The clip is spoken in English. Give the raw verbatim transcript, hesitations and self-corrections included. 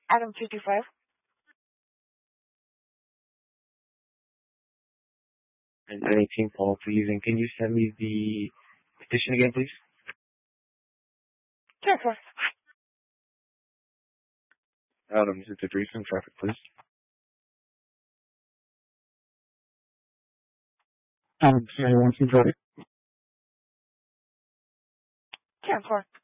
Adam two two five. And eighteen, Paul, please. And can you send me the petition again, please? Sure, sure. Adam, is it the briefing traffic, please? Adam, sorry, one two three. Sure, sure.